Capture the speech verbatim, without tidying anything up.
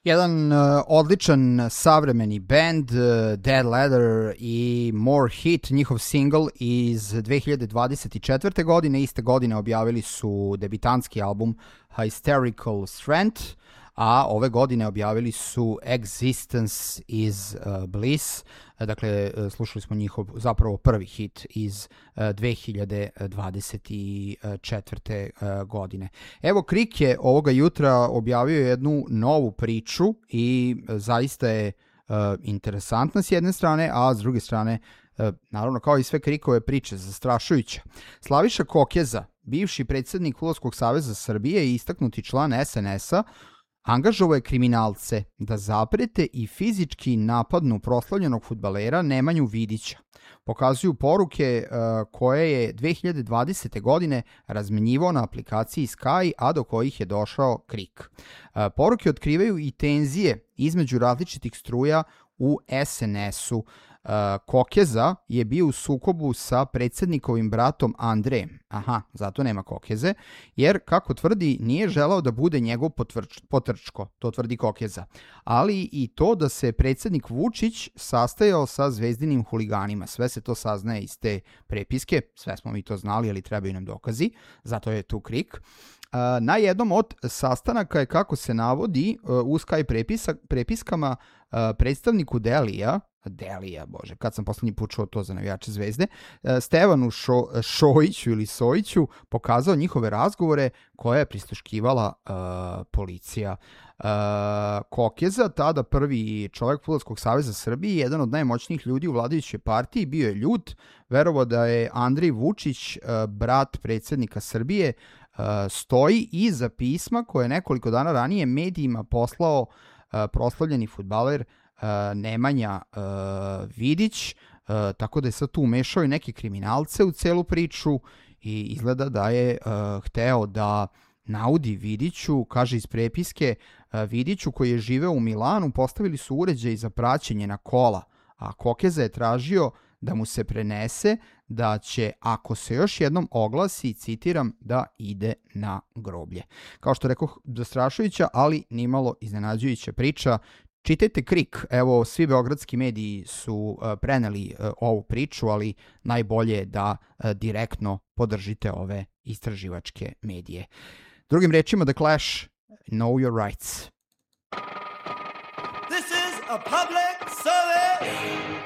Jedan uh, odličan savremeni band, uh, Dead Leather i More Hit, njihov single iz dve hiljade dvadeset četvrte. godine, iste godine objavili su debitanski album Hysterical Strength, a ove godine objavili su Existence is uh, Bliss. Dakle, slušali smo njihov zapravo prvi hit iz uh, dve hiljade dvadeset četvrte. Uh, godine. Evo, Krik je ovoga jutra objavio jednu novu priču i uh, zaista je uh, interesantna s jedne strane, a s druge strane, uh, naravno kao i sve Krikove priče, zastrašujuća. Slaviša Kokeza, bivši predsjednik Fudbalskog saveza Srbije i istaknuti član es en es-a, angažovao je kriminalce da zaprete i fizički napadnu proslavljenog fudbalera Nemanju Vidića. Pokazuju poruke uh, koje je dve hiljade dvadesete. godine razmenjivao na aplikaciji Sky, a do kojih je došao Krik. Uh, poruke otkrivaju i tenzije između različitih struja u es en es-u. Uh, Kokeza je bio u sukobu sa predsjednikovim bratom Andrejem. Aha, zato nema Kokeze, jer, kako tvrdi, nije želao da bude njegov potvrč, potrčko, to tvrdi Kokeza. Ali i to da se predsjednik Vučić sastajao sa zvezdinim huliganima. Sve se to saznaje iz te prepiske, sve smo mi to znali, ali trebaju nam dokazi, zato je tu Krik. Uh, na jednom od sastanaka je, kako se navodi, uh, u Sky prepisak, prepiskama uh, predstavniku Delija, Delija, bože, kad sam poslednji put čuo to za navijače Zvezde, Stevanu Šo, Šojiću ili Sojiću pokazao njihove razgovore koje je prisluškivala uh, policija. Uh, Kokeza, tada prvi čovjek Fudbalskog saveza Srbije, jedan od najmoćnijih ljudi u vladajućoj partiji, bio je ljut, verovao da je Andrej Vučić, uh, brat predsjednika Srbije, uh, stoji iza pisma koje je nekoliko dana ranije medijima poslao uh, proslavljeni fudbaler Uh, Nemanja uh, Vidić, uh, tako da je sad tu umešao i neke kriminalce u celu priču i izgleda da je uh, hteo da naudi Vidiću, kaže iz prepiske, uh, Vidiću koji je živeo u Milanu, postavili su uređaj za praćenje na kola, a Kokeza je tražio da mu se prenese da će, ako se još jednom oglasi, citiram, da ide na groblje. Kao što rekao, zastrašujuća, ali nimalo iznenađujuća priča. Čitajte Krik, evo, svi beogradski mediji su uh, preneli uh, ovu priču, ali najbolje je da uh, direktno podržite ove istraživačke medije. Drugim rečima, The Clash, Know Your Rights. This is a public service